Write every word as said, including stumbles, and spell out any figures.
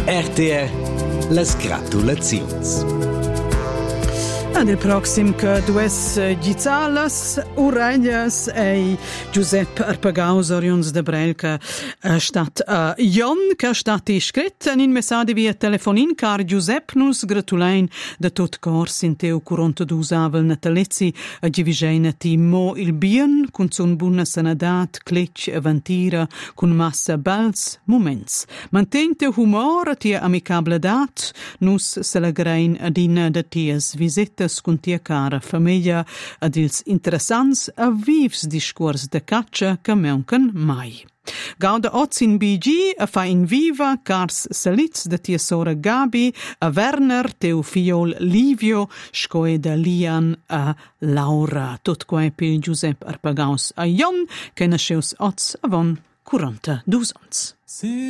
R T R, las gratulazions. Ad il proxim che dues gizalas urellas e Giuseppe Arpagaus orions de Brel che uh, stat uh, Jon che stat iscrit en in messade via telefonin car Giuseppe nus gratulain de tot cor in teu quarantadue avel natalizzi a divigeina ti mo il bien cun son bunna sanadat cletch avantira cun massa bels moments. Manten teu humor a tia amicable dat nus celegrain adina de tias visitas con tia cara famiglia ad ils interessants a vivs discurs de caccia che meuncan mai. Gauda oz in B G a fa in viva cars salits de tia sora Gabi a Werner teu fiol Livio scoe da Lian a Laura tot quae pil Giuseppe Arpagaus a Jon che nasceus oz avon quarantadue ans.